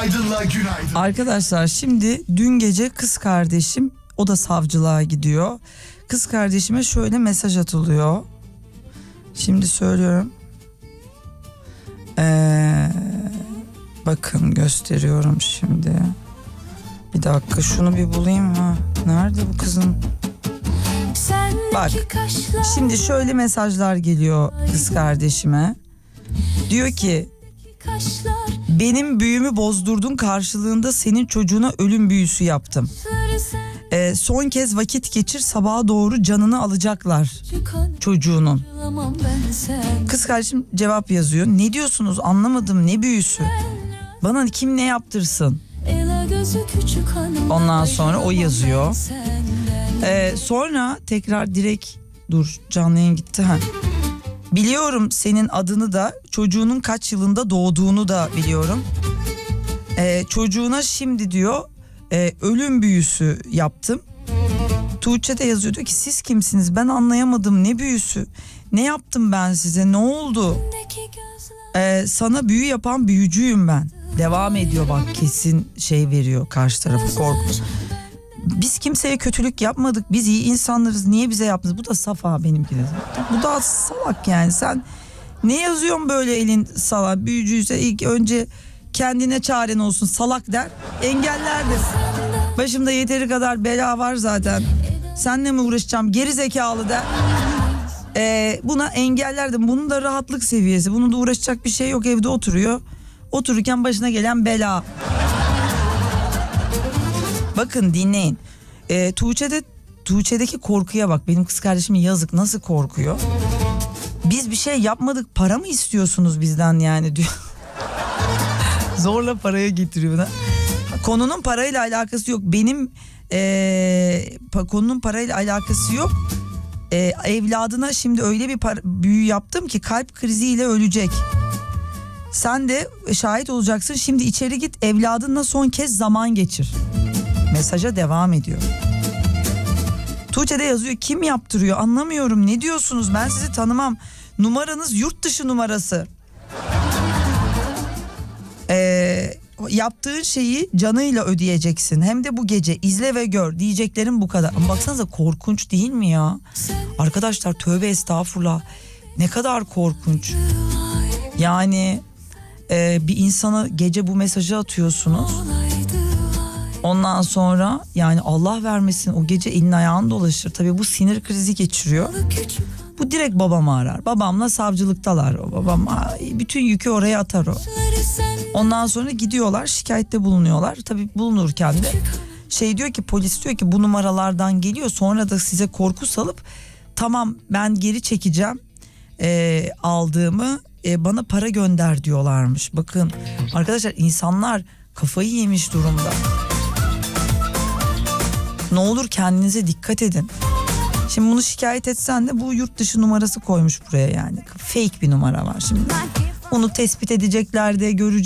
Günaydın'la günaydın. Arkadaşlar şimdi dün gece kız kardeşim, o da savcılığa gidiyor. Kız kardeşime şöyle mesaj atılıyor. Şimdi söylüyorum. Bakın gösteriyorum şimdi. Bir dakika şunu bir bulayım ha. Nerede bu kızın? Bak şimdi şöyle mesajlar geliyor kız kardeşime. Diyor ki benim büyümü bozdurdun, karşılığında senin çocuğuna ölüm büyüsü yaptım. Son kez vakit geçir, sabaha doğru canını alacaklar çocuğunun. Kız kardeşim cevap yazıyor. Ne diyorsunuz, anlamadım, ne büyüsü? Bana kim ne yaptırsın? Ondan sonra o yazıyor. Sonra tekrar direkt dur, canlı yayın gitti. Biliyorum senin adını da, çocuğunun kaç yılında doğduğunu da biliyorum. Çocuğuna şimdi diyor ölüm büyüsü yaptım. Tuğçe de yazıyor, diyor ki siz kimsiniz, ben anlayamadım, ne büyüsü, ne yaptım ben size, ne oldu? Sana büyü yapan büyücüyüm ben. Devam ediyor bak, kesin şey veriyor karşı tarafı, korku. Biz kimseye kötülük yapmadık, biz iyi insanlarız, niye bize yaptınız? Bu da safa benimki de. Bu da salak yani, sen ne yazıyorsun böyle, elin salak, büyücüyse ilk önce kendine çaren olsun, salak der, engellerdir. Başımda yeteri kadar bela var zaten, seninle mi uğraşacağım geri zekalı der. Buna engellerdim. Bunun da rahatlık seviyesi, bunun da uğraşacak bir şey yok, evde oturuyor, otururken başına gelen bela. Bakın dinleyin. Tuğçe'deki korkuya bak, benim kız kardeşim yazık, nasıl korkuyor. Biz bir şey yapmadık, para mı istiyorsunuz bizden yani diyor. Zorla paraya getiriyor bana. Konunun parayla alakası yok. Benim konunun parayla alakası yok. Evladına şimdi öyle bir büyü yaptım ki kalp kriziyle ölecek. Sen de şahit olacaksın. Şimdi içeri git, evladınla son kez zaman geçir. Mesaja devam ediyor. Tuğçe de yazıyor, kim yaptırıyor anlamıyorum, ne diyorsunuz, ben sizi tanımam, numaranız yurt dışı numarası. Yaptığın şeyi canıyla ödeyeceksin, hem de bu gece, izle ve gör, diyeceklerim bu kadar. Ama baksanıza, korkunç değil mi ya? Arkadaşlar tövbe estağfurullah, ne kadar korkunç. Yani bir insana gece bu mesajı atıyorsunuz. Ondan sonra yani Allah vermesin, o gece elin ayağın dolaşır. Tabii bu sinir krizi geçiriyor. Bu direkt babamı arar. Babamla savcılıktalar o. Babam bütün yükü oraya atar o. Ondan sonra gidiyorlar, şikayette bulunuyorlar. Tabii bulunurken de diyor ki, polis diyor ki bu numaralardan geliyor. Sonra da size korku salıp tamam ben geri çekeceğim aldığımı, bana para gönder diyorlarmış. Bakın arkadaşlar, insanlar kafayı yemiş durumda. Ne olur kendinize dikkat edin. Şimdi bunu şikayet etsen de bu yurt dışı numarası koymuş buraya yani. Fake bir numara var şimdi. Bunu tespit edecekler de, görecekler.